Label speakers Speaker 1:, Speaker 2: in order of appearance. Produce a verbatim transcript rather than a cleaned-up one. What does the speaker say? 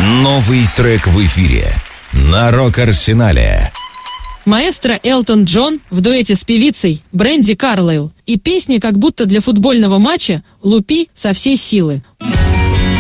Speaker 1: Новый трек в эфире на Рок-Арсенале.
Speaker 2: Маэстро Элтон Джон в дуэте с певицей Брэнди Карлайл. И песня как будто для футбольного матча «Лупи со всей силы».